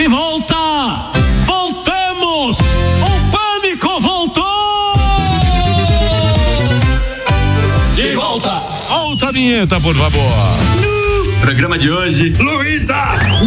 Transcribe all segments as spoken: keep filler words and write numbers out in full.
de volta! Voltamos! O pânico voltou! De volta! Volta a vinheta, por favor. No programa de hoje, Luísa!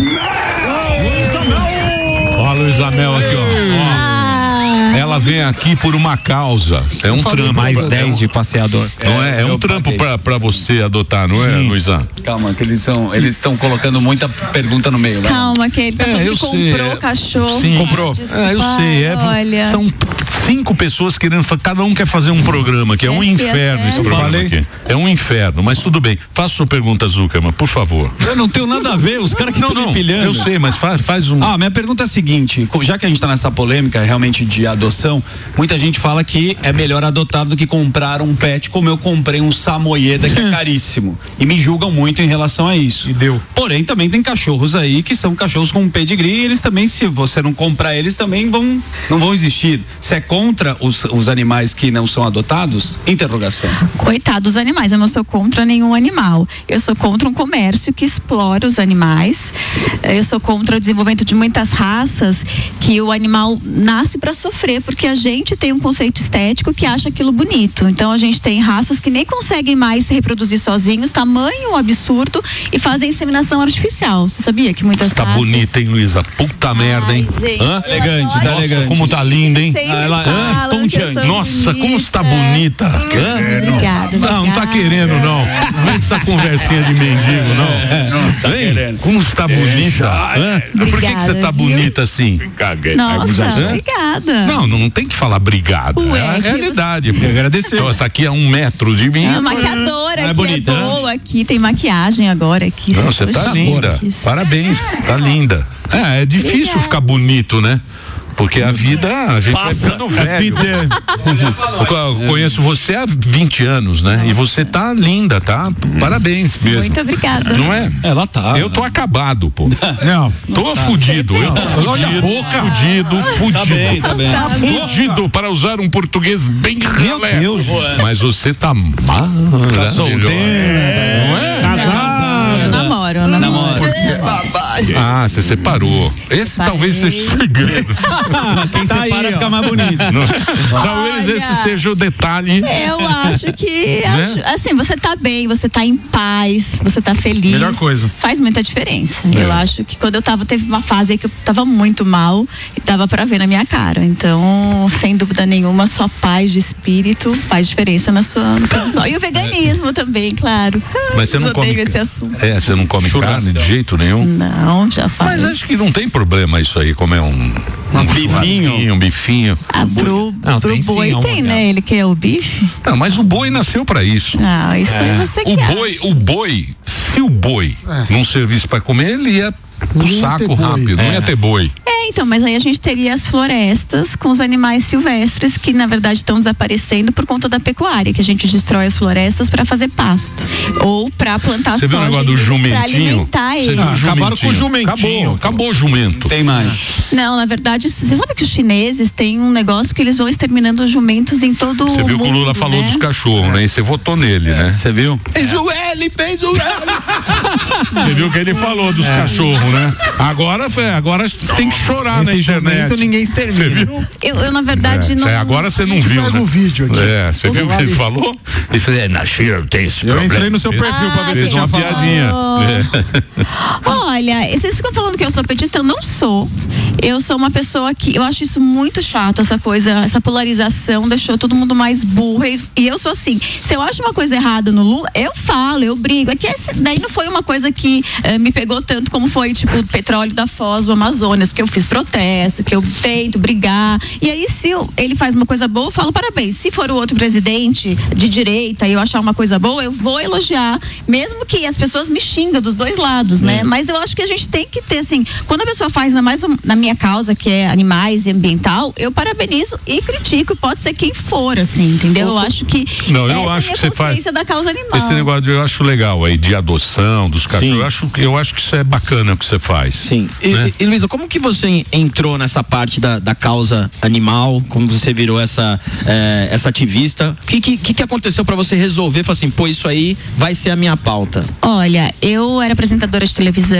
Luísa Mel! Ó, a Luísa Mel aqui, ó. Ela vem aqui por uma causa. É um trampo. Mais dez de passeador. Não é? É um trampo pra, pra você adotar, não é, Luísa? Calma, que eles são, eles estão colocando muita pergunta no meio, né? Calma, que ele tá É, falando eu que sei, comprou é. o cachorro. Sim. Comprou. Desculpa, É, eu sei. É, olha. São cinco pessoas querendo, cada um quer fazer um programa aqui. É um É, inferno é, esse é. programa Falei. aqui. É um inferno, mas tudo bem. Faça sua pergunta, Zuckerman, por favor. Eu não tenho nada a ver, os caras que Não, estão não, me pilhando. eu sei, mas faz, faz um. Ah, minha pergunta é a seguinte, já que a gente tá nessa polêmica realmente de adoção, muita gente fala que é melhor adotar do que comprar um pet, como eu comprei um samoyeda que é caríssimo. E me julgam muito em relação a isso. E deu. Porém, também tem cachorros aí que são cachorros com pedigree, e eles também, se você não comprar eles, também vão, não vão existir. Você é contra os, os animais que não são adotados? Interrogação. Coitado dos animais, eu não sou contra nenhum animal. Eu sou contra um comércio que explora os animais. Eu sou contra o desenvolvimento de muitas raças que o animal nasce para sofrer, porque a gente tem um conceito estético que acha aquilo bonito. Então a gente tem raças que nem conseguem mais se reproduzir sozinhos, tamanho absurdo, e fazem inseminação artificial. Você sabia que muitas Tá raças... bonita, hein, Luísa? Puta merda, hein? gente, Hã? ela Elegante, tá gosta- elegante. Como tá linda, hein? Sempre Ah, ela- falam ah, que eu estonteante. sou Nossa, como bonita. está bonita. Hã? Obrigada, Não, não tá obrigada. querendo, não. Não vem com essa conversinha de mendigo, não. Não, tá Vem, querendo. como está bonita. Hã? Por que que você tá Obrigada, viu? bonita assim? Nossa, Hã? obrigada. Não, não tem que falar obrigado. Ué, É a que realidade. pô. Agradecer. Então, essa aqui é um metro de mim. A maquiadora É aqui bonita, é né? boa, aqui tem maquiagem agora aqui. Não, você tá linda. Parabéns, tá linda. É, é difícil Obrigada. ficar bonito, né? Porque a vida, a gente vai ficando velho. Eu conheço você há vinte anos, né? E você tá linda, tá? Parabéns mesmo. Muito obrigada. Não é? Ela tá. Eu tô acabado, pô. Não. Tô fudido. Eu tô fudido, Olha a boca. fudido, fudido. Tá bem, tá bem. Tá Fudido, para usar um português bem relé. Deus. Mas você tá maravilhosa. Tá solteira. Não é? Eu namoro, eu namoro. Ah, você separou. Esse Separei. talvez seja o segredo. Quem Tá separa aí, fica ó. mais bonito. Não. Talvez Olha. esse seja o detalhe. Eu acho que, Né? acho- assim, você tá bem, você tá em paz, você tá feliz. Melhor coisa. Faz muita diferença. É. Eu acho que quando eu tava, teve uma fase aí que eu tava muito mal e dava pra ver na minha cara. Então, sem dúvida nenhuma, a sua paz de espírito faz diferença na sua, no seu visual. E o veganismo também, claro. Mas você não Eu come. odeio esse assunto. É, você não come carne de jeito nenhum. Não, já faz. Mas acho que não tem problema isso aí, comer um, um bifinho. churrasquinho, um bifinho. Ah, pro, Não, pro tem sim, boi é um tem, lugar. né? Ele quer o bife. Não, mas o boi nasceu pra isso. Não, isso aí você O quer. boi, o boi, se o boi não servisse pra comer, ele ia pro Não ia saco ter boi. rápido, não ia ter boi. É, então, mas aí a gente teria as florestas com os animais silvestres que, na verdade, estão desaparecendo por conta da pecuária, que a gente destrói as florestas para fazer pasto. Ou para plantar Você viu o soja. negócio do Pra jumentinho? alimentar Você ele. viu o acabaram com o jumentinho? jumentinho. Acabou, acabou o jumento. Tem mais. Não, na verdade, você sabe que os chineses têm um negócio que eles vão exterminando os jumentos em todo o Você mundo. viu que o Lula falou né? dos cachorros, né? E você votou nele, né? Você viu? Fez o L, fez o L. Você viu que ele falou dos cachorros, né? Agora, foi- agora tem que chorar na Esse internet. jumento ninguém Você extermina. viu? Eu, eu, na verdade, É, não. cê- agora você não A gente viu, pega né? o vídeo aqui. É, você viu o que ele falou? Ele falou, é, na China tem esse Eu problema. entrei no seu perfil pra ver se Fez tinha uma falado. piadinha. É. Olha, vocês ficam falando que eu sou petista, eu não sou. Eu sou uma pessoa que, eu acho isso muito chato, essa coisa, essa polarização deixou todo mundo mais burro. E, e eu sou assim, se eu acho uma coisa errada no Lula, eu falo, eu brigo. É que esse, daí não foi uma coisa que eh, me pegou tanto como foi, tipo, o petróleo da Foz do Amazonas, que eu fiz protesto, que eu tento brigar. E aí, se eu- ele faz uma coisa boa, eu falo parabéns. Se for o outro presidente de direita e eu achar uma coisa boa, eu vou elogiar, mesmo que as pessoas me xingam dos dois lados, né? Mas eu acho que a gente tem que ter, assim, quando a pessoa faz, ainda mais na minha causa, que é animais e ambiental, eu parabenizo e critico, pode ser quem for, assim, entendeu? Eu acho que Não, eu essa acho é a que minha você faz- consciência da causa animal. Esse negócio de- eu acho legal aí, de adoção dos cachorros. Eu acho, eu acho que isso é bacana o que você faz. Sim. E, Né? e, Luísa, como que você entrou nessa parte da, da causa animal? Como você virou essa, eh, essa ativista? O que, que, que aconteceu pra você resolver? Falar assim, pô, isso aí vai ser a minha pauta. Olha, eu era apresentadora de televisão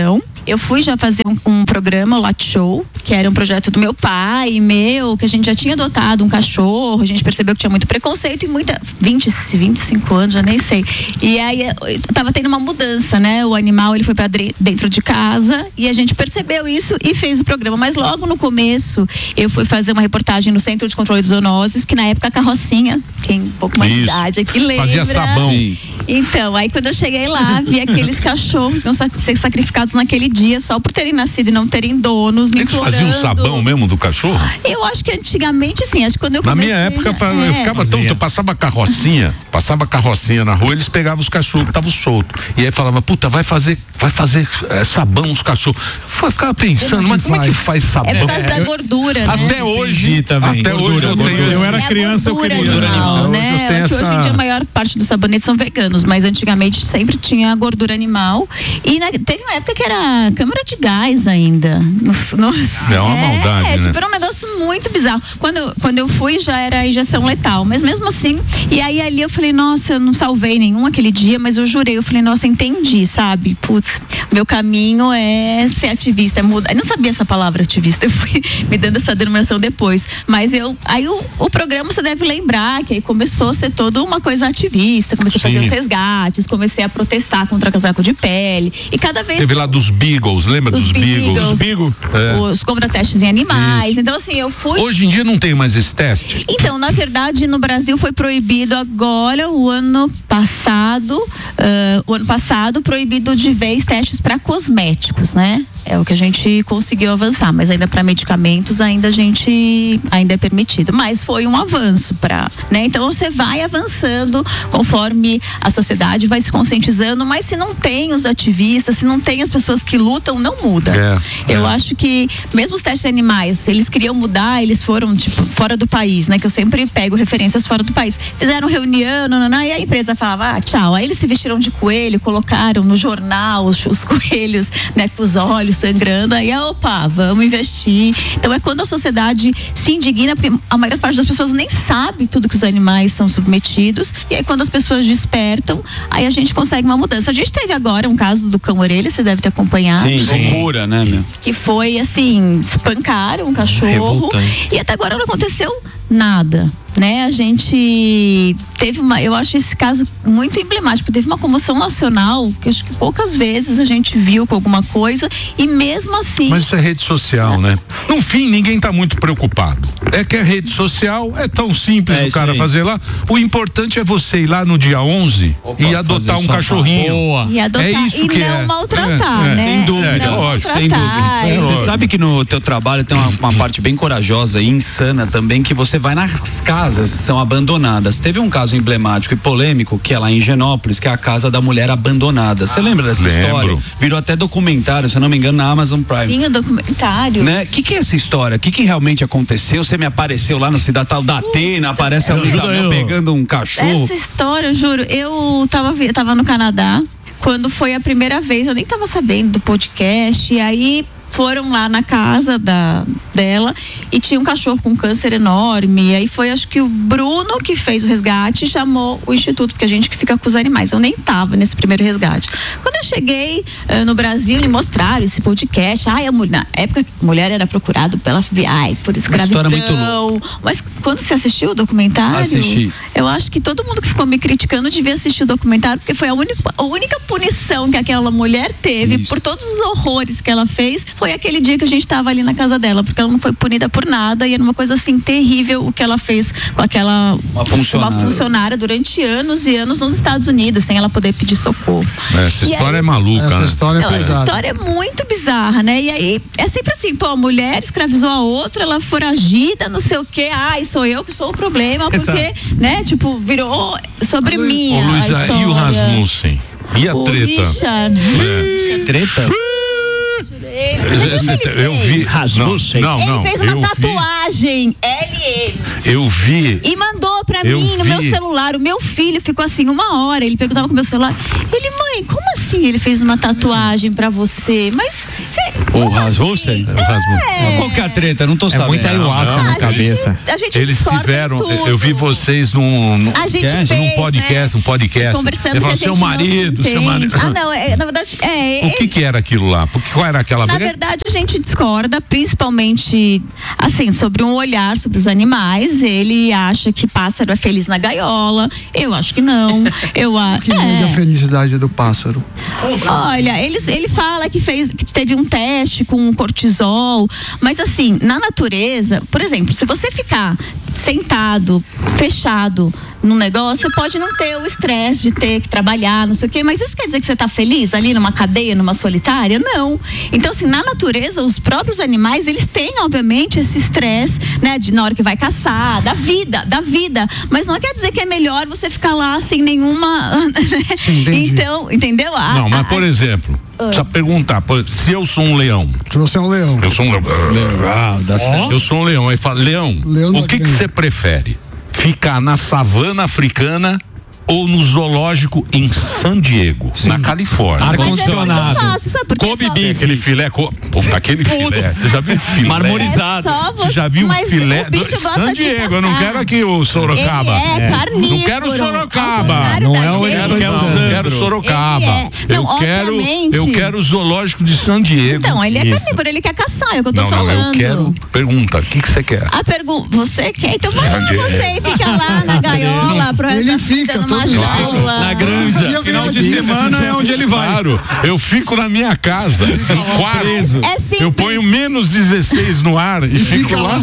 eu fui já fazer um, um programa, o Lat Show, que era um projeto do meu pai e meu, que a gente já tinha adotado um cachorro, a gente percebeu que tinha muito preconceito e muita, vinte, vinte e cinco anos, já nem sei. E aí tava tendo uma mudança, né? O animal, ele foi para dentro de casa e a gente percebeu isso e fez o programa. Mas logo no começo, eu fui fazer uma reportagem no Centro de Controle de Zoonoses, que na época a Carrocinha, quem um pouco mais de idade aqui lembra. Fazia sabão. Então, aí quando eu cheguei lá, vi aqueles cachorros que iam ser sacrificados naquele dia só por terem nascido e não terem donos, me Eles implorando. faziam sabão mesmo do cachorro? Eu acho que antigamente sim, acho que quando eu Na comecei, minha época, já, eu é. ficava tão, eu passava carrocinha, passava carrocinha na rua, eles pegavam os cachorros que estavam soltos. E aí falava, puta, vai fazer, vai fazer é, sabão os cachorros. Eu ficava pensando, mas como é que faz sabão? É por causa da gordura, né? Até hoje, também. até hoje eu Gordura, tenho. Eu era É a criança, eu gordura queria. animal, Hoje né? eu tenho Que hoje essa- em dia a maior parte dos sabonetes são veganos, mas antigamente sempre tinha gordura animal. E na- teve uma época que era câmara de gás ainda. No, no, É uma maldade, É, né? tipo, era um negócio muito bizarro. Quando, eu- quando eu fui, já era injeção letal, mas mesmo assim, e aí ali eu falei, nossa, eu não salvei nenhum aquele dia, mas eu jurei, eu falei, nossa, entendi, sabe? Putz, meu caminho é ser ativista, é mudar. Eu não sabia essa palavra ativista, eu fui me dando essa denominação depois. Mas eu, aí o, o programa você deve lembrar que aí começou a ser toda uma coisa ativista, comecei Sim. a fazer os resgates, comecei a protestar contra casaco de pele. E cada vez. Teve lá dos Beagles, lembra Os dos Beagles? Beagles. Bigo. É. Os contra testes em animais. Então, assim, eu fui. Hoje em dia não tem mais esse teste. Então, na verdade, no Brasil foi proibido agora, o ano passado, uh, o ano passado, proibido de vez testes para cosméticos, né? É o que a gente conseguiu avançar, mas ainda para medicamentos ainda a gente ainda é permitido. Mas foi um avanço para, né? Então você vai avançando conforme a sociedade vai se conscientizando, mas se não tem os ativistas, se não tem as pessoas que lutam, não muda. É, Eu é. acho que mesmo os testes de animais, eles queriam mudar, eles foram tipo fora do país, né? Que eu sempre pego referências fora do país. Fizeram reunião, nananã, e a empresa falava, ah, tchau. Aí eles se vestiram de coelho, colocaram no jornal os, os coelhos, né, com os olhos sangrando. Aí, opa, vamos investir. Então é quando a sociedade se indigna, porque a maior parte das pessoas nem sabe tudo que os animais são submetidos. E aí quando as pessoas despertam, aí a gente consegue uma mudança. A gente teve agora um caso do cão orelha, você deve ter acompanhado. Sim, loucura, né, meu? Que foi assim, espancaram um cachorro Revoltante. e até agora não aconteceu nada, né? A gente teve uma, eu acho esse caso muito emblemático, teve uma comoção nacional que acho que poucas vezes a gente viu com alguma coisa e mesmo assim. Mas isso é rede social, né? No fim, ninguém tá muito preocupado. É que a rede social é tão simples É o isso cara aí. fazer lá. O importante é você ir lá no dia onze Opa, e adotar fazer um sua cachorrinho. Boa. E adotar É isso e que não é. maltratar, É, é. né? Sem dúvida, Não lógico, sem maltratar. dúvida. É Você lógico. sabe que no teu trabalho tem uma, uma parte bem corajosa e insana também, que você vai nas casas que são abandonadas. Teve um caso emblemático e polêmico que é lá em Higienópolis, que é a casa da mulher abandonada. Você lembra dessa lembro. história? Virou até documentário, se eu não me engano, na Amazon Prime. Sim, o documentário. Né? Que que é essa história? O que que realmente aconteceu? Você me apareceu lá no Cidatal da Atena, aparece a Ajuda Isabel eu. pegando um cachorro. Essa história, eu juro, eu tava, vi- tava no Canadá, quando foi a primeira vez, eu nem tava sabendo do podcast, e aí foram lá na casa da, dela e tinha um cachorro com câncer enorme, e aí foi acho que o Bruno que fez o resgate e chamou o instituto, porque a gente que fica com os animais, eu nem tava nesse primeiro resgate. Quando eu cheguei uh, no Brasil, me mostraram esse podcast, ai, a mulher, na época a mulher era procurada pela F B I por escravidão, história muito louca. mas quando você assistiu o documentário, Assisti. eu acho que todo mundo que ficou me criticando devia assistir o documentário, porque foi a única, a única punição que aquela mulher teve Isso. por todos os horrores que ela fez, foi aquele dia que a gente estava ali na casa dela, porque ela não foi punida por nada e era uma coisa assim terrível o que ela fez com aquela Uma funcionária. uma funcionária durante anos e anos nos Estados Unidos, sem ela poder pedir socorro. Essa E história aí- é maluca, Essa né? história é Não, essa pesada. história é muito bizarra, né? E aí é sempre assim, pô, a mulher escravizou a outra, ela foragida, não sei o quê, ai, sou eu que sou o problema, porque, né, tipo, virou sobre mim Ô, a Luísa, história. e o Rasmussen? E a O treta? Richard. É. Treta? Mas sabe o que ele Eu fez? vi. Rasmussen. Não, não, Ele fez eu uma vi- tatuagem L M Eu vi. e mandou pra Eu mim no vi. meu celular. O meu filho ficou assim uma hora. Ele perguntava com o meu celular. Ele, mãe, como assim ele fez uma tatuagem pra você? Mas O Rasmussen? Assim, O Rasmussen. Qual que é a treta? Não tô sabendo. É muita ayahuasca não, na a cabeça. Gente, a gente Eles tiveram, tudo. eu vi vocês num, num, A gente podcast, fez, num podcast, né? um podcast. Conversando Ele que a falou, gente seu não marido, se seu marido. entende. Ah, não, é, na verdade, é. O que que era aquilo lá? Porque qual era aquela Na briga? verdade, a gente discorda, principalmente, assim, sobre um olhar sobre os animais. Ele acha que pássaro é feliz na gaiola. Eu acho que não. Eu acho. Que é. a felicidade do pássaro? Olha, ele, ele fala que fez, que teve um teste com cortisol, mas assim, na natureza, por exemplo, se você ficar sentado, fechado num negócio, você pode não ter o estresse de ter que trabalhar, não sei o quê, mas isso quer dizer que você tá feliz ali numa cadeia, numa solitária? Não. Então, assim, na natureza, os próprios animais, eles têm, obviamente, esse estresse, né, de na hora que vai caçar, da vida, da vida, mas não quer dizer que é melhor você ficar lá sem nenhuma, então, entendeu? Ah, não, mas ah, por exemplo, precisa perguntar, se eu sou um leão. Se você é um leão. Eu sou um leão. Legal, dá certo. Eu sou um leão. Aí fala, leão, leão o que que você prefere? Ficar na savana africana ou no zoológico em San Diego, Sim. na Califórnia? Ar-condicionado. É Come bife. Aquele filé, co... Puta, aquele filé. Você já viu filé? Marmorizado. É só você, você já viu um filé? O bicho do... gosta San de Diego, passar. eu não quero aqui o Sorocaba. Ele é, é. carnívoro. Não quero Sorocaba. Não é o eu quero, não, quero Sorocaba. É. Eu não, quero, obviamente. eu quero o zoológico de San Diego. Então, ele é Isso. carnívoro, ele quer caçar, é o que eu tô não, falando. Não, eu quero. Pergunta, o que que você quer? A pergunta, você quer? Então vai lá você e fica lá na gaiola, pro resto Ele da vida, fica numa todo jaula. Na granja. Final de semana é onde ele vai. Claro, eu fico na minha casa, em quarto. É simples. Eu ponho menos dezesseis no ar e fico lá.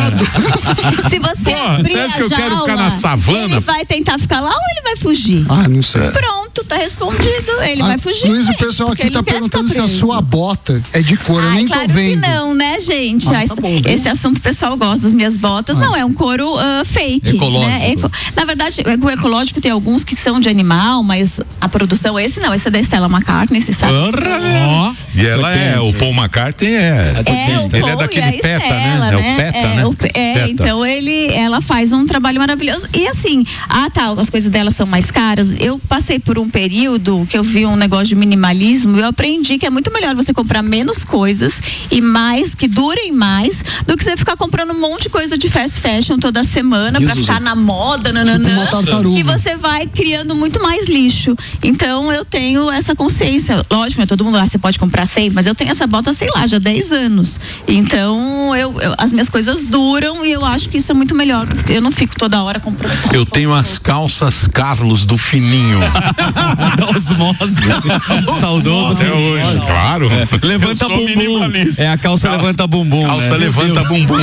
É. Se você Pô, abrir você acha a que eu quero jaula, ficar na savana? ele vai tentar ficar lá ou ele vai fugir? Ah, não sei. Pronto, tá respondido. Ele ah, vai fugir. Luiz, o gente, pessoal aqui tá perguntando se a preso. sua bota é de couro. Eu Ai, nem claro tô vendo. Que não, né, gente? Ah, tá bom, esse assunto o pessoal gosta das minhas botas. Ah. Não, é um couro uh, fake. Ecológico. Né? Eco... Na verdade, o ecológico tem alguns que são de animal, mas a produção, esse não, esse é da Stella McCartney, você sabe. Oh, e ela é, o Paul McCartney é. É, o ele é daquele PETA, Stella, né? né? É o PETA, é, né? O, é, PETA. Então ele, ela faz um trabalho maravilhoso. E assim, ah tá, as coisas dela são mais caras. Eu passei por um período que eu vi um negócio de minimalismo e eu aprendi que é muito melhor você comprar menos coisas e mais, que durem mais, do que você ficar comprando um monte de coisa de fast fashion toda semana Jesus pra ficar na moda, nananã, tipo que você vai criando muito mais lixo. Então eu tenho essa consciência. Lógico, né, todo mundo lá, você pode comprar sempre, mas eu tenho essa bota, sei lá, já há dez anos. Então eu, eu, as minhas coisas duram e eu acho que isso é muito melhor. Eu não fico toda hora comprando. Eu tenho as calças Carlos do Fininho. Da Osmose. Saudoso. Até hoje, claro. É. Levanta bumbum. É a calça Cal... levanta bumbum. Calça né? levanta bumbum.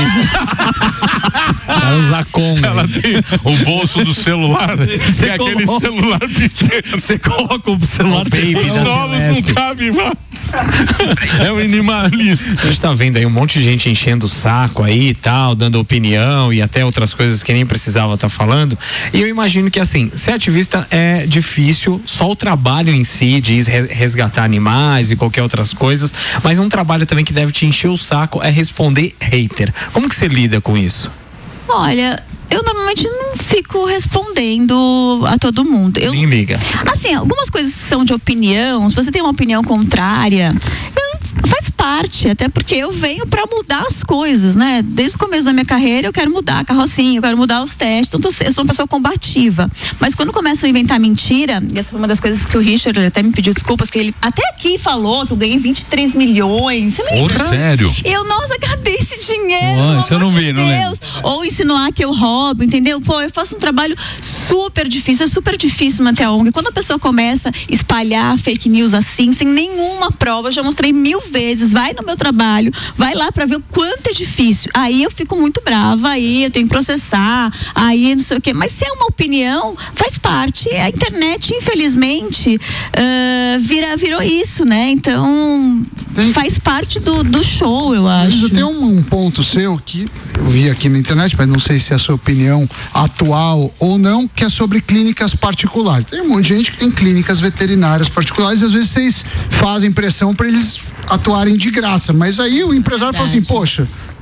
Ela usa Conga. Ela tem o bolso do celular. Você é aquele celular pequeno. Você coloca o celular baby. Os novos não cabem mais. É um minimalista. A gente tá vendo aí um monte de gente enchendo o saco aí e tal, dando opinião e até outras coisas que nem precisava estar tá falando. E eu imagino que assim, ser ativista é difícil, só o trabalho em si de resgatar animais e qualquer outras coisas, mas um trabalho também que deve te encher o saco é responder hater. Como que você lida com isso? Olha, eu normalmente não fico respondendo a todo mundo. Eu, Nem liga. Assim, algumas coisas que são de opinião, se você tem uma opinião contrária, eu, faz parte, até porque eu venho pra mudar as coisas, né? Desde o começo da minha carreira eu quero mudar a carrocinha, eu quero mudar os testes, então eu sou uma pessoa combativa. Mas quando começam a inventar mentira, e essa foi uma das coisas que o Richard até me pediu desculpas, que ele até aqui falou que eu ganhei vinte e três milhões. Você lembra? Sério? E eu, nossa, cadê esse dinheiro? Oh, isso eu não vi, de não lembro. Ou insinuar que eu roubo, entendeu? Pô, eu faço um trabalho super difícil, é super difícil manter a O N G. Quando a pessoa começa a espalhar fake news assim, sem nenhuma prova, eu já mostrei mil vezes, vai no meu trabalho, vai lá pra ver o quanto é difícil. Aí eu fico muito brava, aí eu tenho que processar, aí não sei o quê. Mas se é uma opinião, faz parte. A internet, infelizmente, uh, vira, virou isso, né? Então, faz parte do, do show, eu acho. Tem um, um ponto seu que eu vi aqui na internet, mas não sei se é a sua opinião atual ou não, que é sobre clínicas particulares. Tem um monte de gente que tem clínicas veterinárias particulares e às vezes vocês fazem pressão para eles atuarem de graça, mas aí o empresário fala assim, poxa,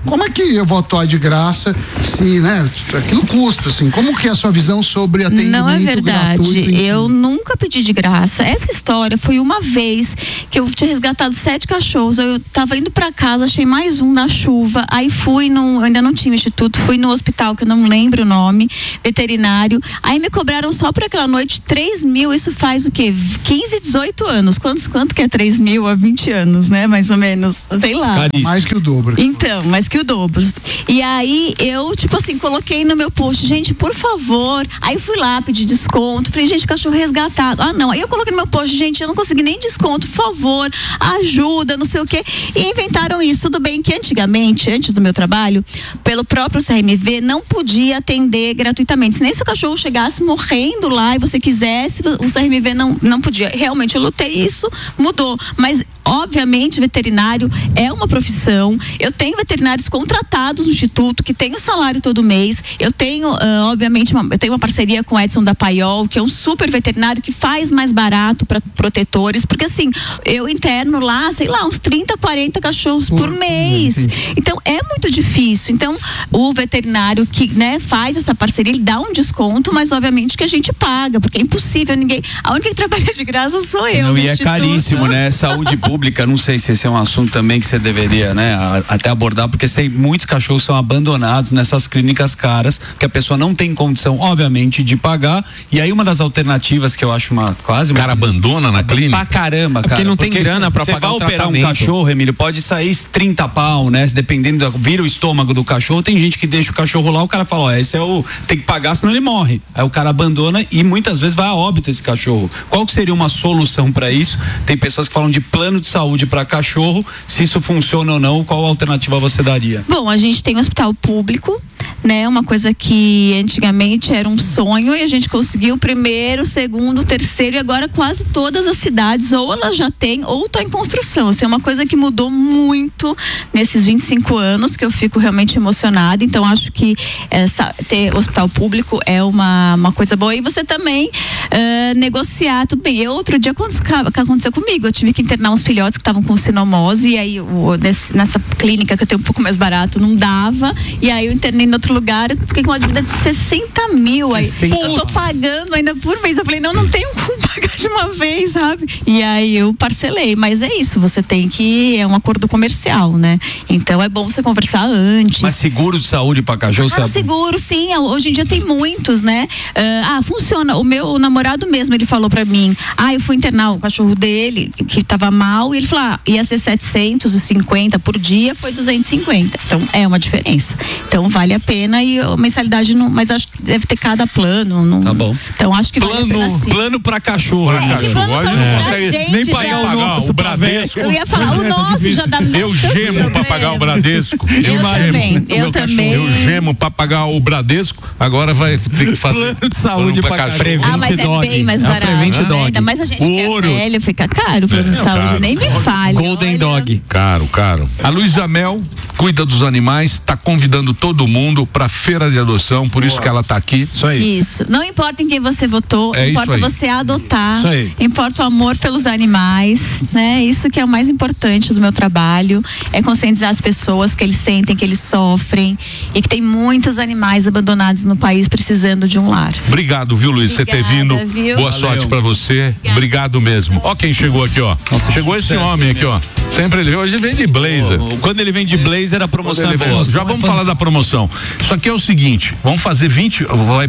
como é que eu vou atuar de graça se, né, aquilo custa, assim, como que é a sua visão sobre atendimento Não é verdade, gratuito? eu nunca pedi de graça. Essa história foi uma vez que eu tinha resgatado sete cachorros, eu tava indo pra casa, achei mais um na chuva, aí fui no, eu ainda não tinha o instituto, fui no hospital, que eu não lembro o nome, veterinário, aí me cobraram só por aquela noite três mil, isso faz o quê? quinze, dezoito anos, quantos, quanto que é três mil há vinte anos, né? Mais ou menos, sei lá. Caríssimo. Mais que o dobro. Então, mais que o dobro. E aí eu, tipo assim, coloquei no meu post, gente, por favor, aí fui lá pedir desconto, falei, gente, cachorro resgatado, ah não, aí eu coloquei no meu post, gente, eu não consegui nem desconto, por favor, ajuda, não sei o quê, e inventaram isso. Tudo bem que antigamente, antes do meu trabalho, pelo próprio C R M V, não podia atender gratuitamente, se nem se o cachorro chegasse morrendo lá e você quisesse, o C R M V não, não podia. Realmente eu lutei, isso mudou, mas obviamente veterinário é uma profissão, eu tenho veterinários contratados no instituto que tem o salário todo mês, eu tenho uh, obviamente uma, eu tenho uma parceria com o Edson da Paiol, que é um super veterinário que faz mais barato para protetores, porque assim, eu interno lá, sei lá, uns trinta, quarenta cachorros por, por mês, sim. Então é muito difícil, então o veterinário que, né, faz essa parceria, ele dá um desconto, mas obviamente que a gente paga, porque é impossível, ninguém, a única que trabalha de graça sou eu. Não, e é instituto. Caríssimo, né? Saúde pública, não sei se esse é um assunto também que você deveria, né, a, até abordar, porque tem muitos cachorros que são abandonados nessas clínicas caras, que a pessoa não tem condição, obviamente, de pagar, e aí uma das alternativas que eu acho uma quase... O cara uma, abandona na clínica? Pra caramba, cara. Porque não tem grana pra pagar o tratamento. Você vai operar um cachorro, Emílio, pode sair trinta pau, né, dependendo, da, vira o estômago do cachorro, tem gente que deixa o cachorro lá, o cara fala, ó, esse é o... Você tem que pagar, senão ele morre. Aí o cara abandona e muitas vezes vai a óbito esse cachorro. Qual que seria uma solução para isso? Tem pessoas que falam de plano de saúde para cachorro, se isso funciona ou não, qual alternativa você daria? Bom, a gente tem um hospital público, né? Uma coisa que antigamente era um sonho e a gente conseguiu o primeiro, o segundo, o terceiro, e agora quase todas as cidades ou elas já têm ou estão em construção. Isso é uma coisa que mudou muito nesses vinte e cinco anos, que eu fico realmente emocionada. Então acho que essa, ter hospital público é uma, uma coisa boa. E você também uh, negociar, tudo bem. Eu, outro dia, quando aconteceu comigo, eu tive que internar uns filhotes que estavam com sinomose, e aí o, nesse, nessa clínica que eu tenho um pouco mais barato, não dava, e aí eu internei em outro lugar, eu fiquei com uma dívida de sessenta mil, aí eu tô pagando ainda por mês, eu falei, não, não tenho como pagar de uma vez, sabe? E aí eu parcelei, mas é isso, você tem que, é um acordo comercial, né? Então é bom você conversar antes. Mas seguro de saúde pra cachorro? Ah, seguro, sim, hoje em dia tem muitos, né? Ah, funciona, o meu namorado mesmo, ele falou pra mim, ah, eu fui internar o cachorro dele, que tava mal, e ele falou, ah, ia ser setecentos e cinquenta por dia, foi duzentos e cinquenta, então é uma diferença, então vale a pena, e a mensalidade não, mas acho que deve ter cada plano, não, tá bom, então acho que plano, vale a pena, sim. Plano pra cachorro, é, cachorro. Plano a gente não consegue nem pagar o nosso, o Bradesco. Eu ia falar, o nosso já dá muito. Eu gemo pra pagar o Bradesco. Eu, eu também, eu também. Eu gemo pra pagar o Bradesco, agora vai ter que fazer plano de saúde pra cachorro. Prevent ah, mas é dog. bem mais barato, é né? Ainda mais a gente o que é ouro. velho, fica caro o plano de saúde, caro. Nem me fale. Golden olha. Dog. Caro, caro. A Luísa Mel cuida dos animais, está convidando todo mundo para feira de adoção, por Boa. Isso que ela está aqui. Isso aí. Isso. Não importa em quem você votou, é importa você adotar. Isso aí. Importa o amor pelos animais, né? Isso que é o mais importante do meu trabalho, é conscientizar as pessoas que eles sentem, que eles sofrem e que tem muitos animais abandonados no país precisando de um lar. Obrigado, viu, Luiz, você ter vindo. Viu? Boa Valeu. Sorte para você. Obrigada. Obrigado mesmo. Ó quem chegou aqui, ó. Nossa, chegou esse homem aqui, ó. Sempre ele hoje vem de blazer. Quando ele vem de blazer, a promoção é boa. Já vamos falar da promoção. Isso aqui é o seguinte, vamos fazer vinte, vai,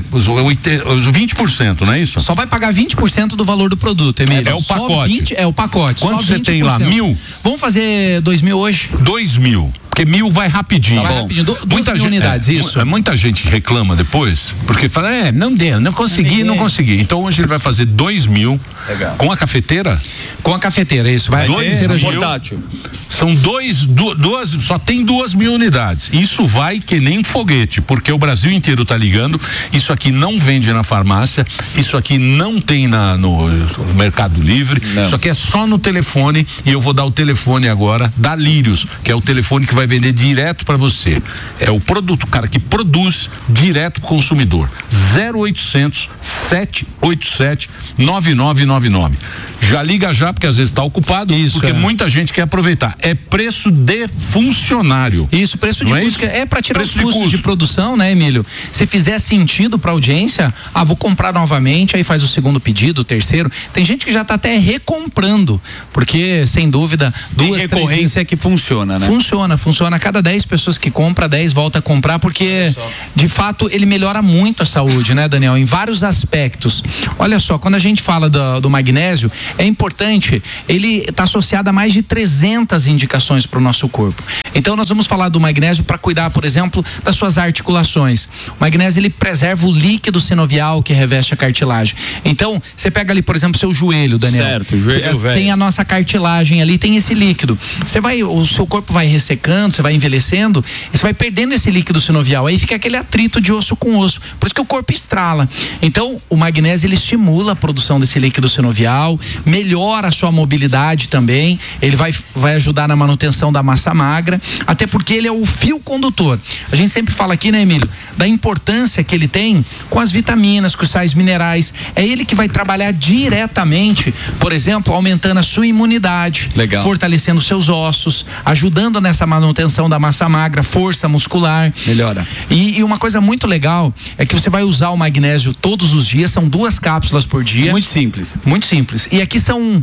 os vinte por cento, não é isso? Só vai pagar vinte por cento do valor do produto, Emílio. É, é o pacote. vinte, é o pacote. Quanto você tem lá? Mil? Vamos fazer dois mil hoje? Dois mil. Porque mil vai rapidinho. Tá vai rapidinho. Do, muita mil gente, unidades, é, isso. É, muita gente reclama depois, porque fala, é, não deu, não consegui, não consegui. Então hoje ele vai fazer dois mil. Legal. Com a cafeteira? Com a cafeteira, isso. Vai dois ter portátil. São dois, du, duas, só tem duas mil unidades. Isso vai que nem um foguete, porque o Brasil inteiro tá ligando. Isso aqui não vende na farmácia, isso aqui não tem na, no, no Mercado Livre, não. Isso aqui é só no telefone, e eu vou dar o telefone agora da Lírios, que é o telefone que vai vai vender direto para você. É o produto, o cara que produz direto pro consumidor. zero oitocentos, sete oito sete, nove nove nove nove. Já liga já, porque às vezes está ocupado. Isso, porque é. muita gente quer aproveitar. É preço de funcionário. Isso, preço de Não é custo. isso? É para tirar Preço os custos de, de, de produção, né, Emílio? Se fizer sentido para audiência, ah, vou comprar novamente, aí faz o segundo pedido, o terceiro. Tem gente que já está até recomprando, porque, sem dúvida, Tem duas recorrência três... que funciona, né? Funciona, funciona. A cada dez pessoas que compra, dez volta a comprar, porque, de fato, ele melhora muito a saúde, né, Daniel? Em vários aspectos. Olha só, quando a gente fala do, do magnésio, é importante, ele está associado a mais de trezentas indicações para o nosso corpo. Então nós vamos falar do magnésio para cuidar, por exemplo, das suas articulações. O magnésio, ele preserva o líquido sinovial que reveste a cartilagem. Então, você pega ali, por exemplo, seu joelho, Daniel. Certo, o joelho velho. Tem a nossa cartilagem ali, tem esse líquido. Você vai, o seu corpo vai ressecando, você vai envelhecendo, e você vai perdendo esse líquido sinovial. Aí fica aquele atrito de osso com osso. Por isso que o corpo estrala. Então, o magnésio, ele estimula a produção desse líquido sinovial, melhora a sua mobilidade também, ele vai, vai ajudar na manutenção da massa magra, até porque ele é o fio condutor. A gente sempre fala aqui, né, Emílio, da importância que ele tem com as vitaminas, com os sais minerais. É ele que vai trabalhar diretamente, por exemplo, aumentando a sua imunidade, Legal. fortalecendo seus ossos, ajudando nessa manutenção da massa magra, força muscular. Melhora. E, e uma coisa muito legal é que você vai usar o magnésio todos os dias, são duas cápsulas por dia. Muito simples. Muito simples. E aqui são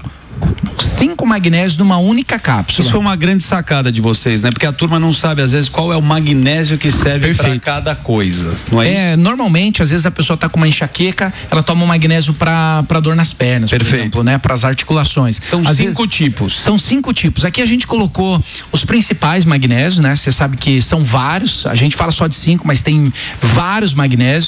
cinco magnésios numa única cápsula. Isso foi uma grande sacada de vocês, né? Porque a turma não sabe às vezes qual é o magnésio que serve para cada coisa. Não é, é isso? Normalmente, às vezes a pessoa tá com uma enxaqueca, ela toma um magnésio para para dor nas pernas, Perfeito. por exemplo, né? Para as articulações. São às cinco vezes, tipos. São cinco tipos. Aqui a gente colocou os principais magnésios, né? Você sabe que são vários. A gente fala só de cinco, mas tem vários magnésios.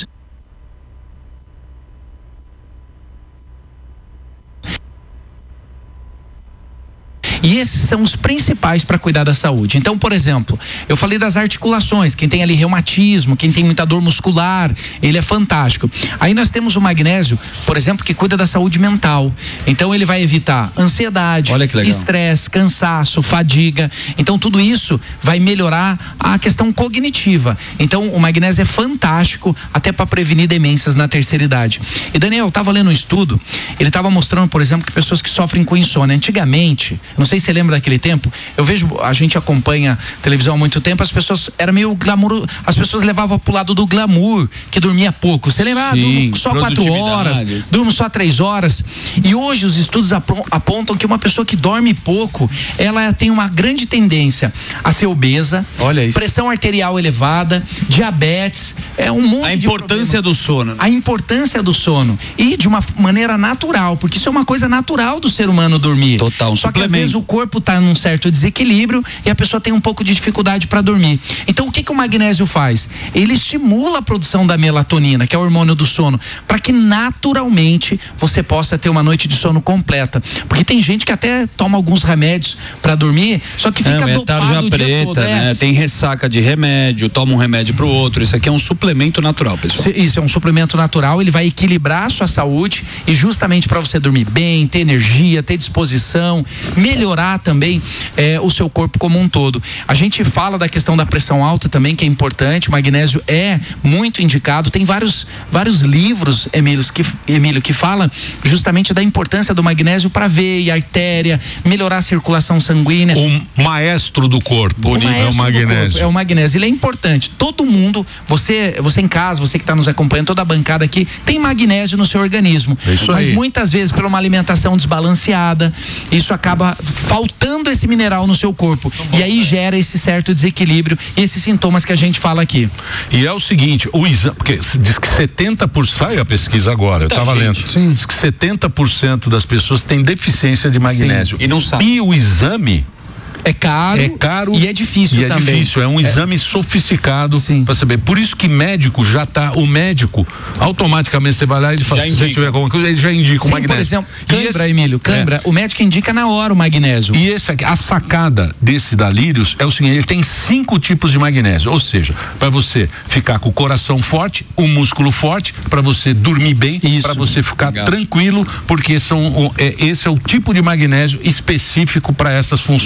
E esses são os principais para cuidar da saúde. Então, por exemplo, eu falei das articulações, quem tem ali reumatismo, quem tem muita dor muscular, ele é fantástico. Aí nós temos o magnésio, por exemplo, que cuida da saúde mental. Então ele vai evitar ansiedade, estresse, cansaço, fadiga. Então tudo isso vai melhorar a questão cognitiva. Então o magnésio é fantástico até para prevenir demências na terceira idade. E Daniel, eu tava lendo um estudo, ele tava mostrando, por exemplo, que pessoas que sofrem com insônia, antigamente, não sei se você lembra daquele tempo, eu vejo, a gente acompanha televisão há muito tempo, as pessoas, era meio glamour, as pessoas levavam pro lado do glamour, que dormia pouco. Você lembra? Sim, ah, só quatro horas, durmo só três horas. E hoje os estudos apontam que uma pessoa que dorme pouco, ela tem uma grande tendência a ser obesa, Olha isso. pressão arterial elevada, diabetes, é um monte A de importância problema. do sono. A importância do sono. E de uma maneira natural, porque isso é uma coisa natural do ser humano dormir. Total, um Só que às suplemento. vezes o corpo está num certo desequilíbrio e a pessoa tem um pouco de dificuldade para dormir. Então o que que o magnésio faz? Ele estimula a produção da melatonina, que é o hormônio do sono, para que naturalmente você possa ter uma noite de sono completa. Porque tem gente que até toma alguns remédios para dormir, só que fica é, dopado tarja o dia preta, todo, é. né? Tem ressaca de remédio, toma um remédio pro outro. Isso aqui é um suplemento natural, pessoal. Isso é um suplemento natural, ele vai equilibrar a sua saúde e justamente para você dormir bem, ter energia, ter disposição, melhorar também é, o seu corpo como um todo. A gente fala da questão da pressão alta também, que é importante. O magnésio é muito indicado. Tem vários vários livros, Emílio, que Emílio que fala justamente da importância do magnésio para veia, artéria, melhorar a circulação sanguínea. O maestro do corpo, O é o maestro do magnésio. corpo, é o magnésio, ele é importante. Todo mundo, você, você em casa, você que está nos acompanhando, toda a bancada aqui, tem magnésio no seu organismo. É isso Mas aí. muitas vezes, por uma alimentação desbalanceada, isso acaba faltando esse mineral no seu corpo. E aí gera esse certo desequilíbrio e esses sintomas que a gente fala aqui. E é o seguinte, o exame, porque diz que setenta por cento, saiu a pesquisa agora, eu estava lendo. Sim. Diz que setenta por cento das pessoas têm deficiência de magnésio. Sim, e não sabe. E o exame É caro, é caro e é difícil e é também. difícil, é um exame sofisticado para saber. Por isso que médico já tá, o médico automaticamente você vai lá e ele fala, se você tiver alguma coisa, ele já indica Sim, o magnésio. por exemplo, E cãibra, esse- Emílio, cãibra, é. o médico indica na hora o magnésio. E esse aqui, a sacada desse da Lírios é o seguinte, ele tem cinco tipos de magnésio, ou seja, para você ficar com o coração forte, o músculo forte, para você dormir bem, para você ficar Legal. tranquilo, porque são, o- é, esse é o tipo de magnésio específico para essas funções Legal. que são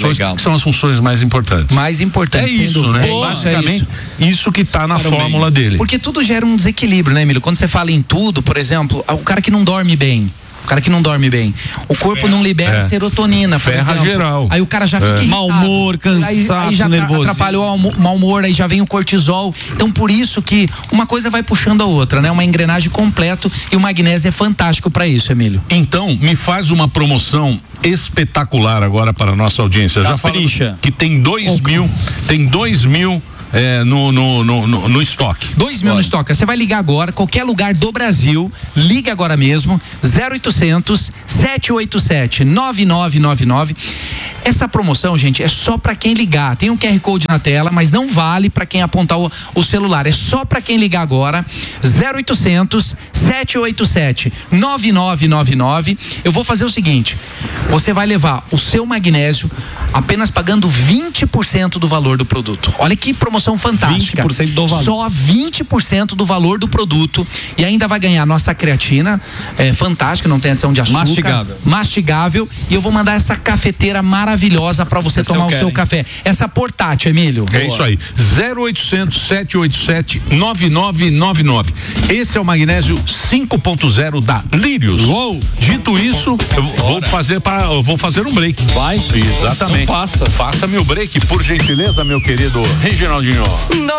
são as funções mais importantes? Mais importante, é sem isso, dúvida. né? É Basicamente, isso. isso que tá na Ficaram fórmula bem. dele. Porque tudo gera um desequilíbrio, né, Emílio? Quando você fala em tudo, por exemplo, o cara que não dorme bem. O cara que não dorme bem. O corpo não libera É. serotonina, por Ferra exemplo. geral. Aí o cara já É. fica irritado. Mau humor, cansaço, aí, aí já nervosismo. atrapalhou o mau humor, aí já vem o cortisol. Então por isso que uma coisa vai puxando a outra, né? Uma engrenagem completo e o magnésio é fantástico para isso, Emílio. Então, me faz uma promoção espetacular agora para a nossa audiência. Já falei que tem dois mil, tem dois mil É, no, no, no, no, no estoque. Dois mil no estoque. Você vai ligar agora, qualquer lugar do Brasil, liga agora mesmo, zero oitocentos, sete oito sete, nove nove nove nove. Essa promoção, gente, é só para quem ligar. Tem um Q R Code na tela, mas não vale para quem apontar o, o celular. É só para quem ligar agora, zero oitocentos, sete oito sete, nove nove nove nove. Eu vou fazer o seguinte, você vai levar o seu magnésio apenas pagando vinte por cento do valor do produto. Olha que promoção fantástica. vinte por cento do valor. Só vinte por cento do valor do produto e ainda vai ganhar nossa creatina, é fantástica, não tem adição de açúcar. Mastigável. Mastigável. E eu vou mandar essa cafeteira maravilhosa para você Essa tomar eu o quero, seu hein? café. Essa portátil, Emílio. É isso aí. zero oitocentos, sete oito sete, nove nove nove nove. Esse é o magnésio cinco ponto zero da Lírios. Uou. Dito isso, eu vou fazer para, eu vou fazer um break. Vai? Exatamente. Então faça. Faça meu break, por gentileza, meu querido Reginaldinho.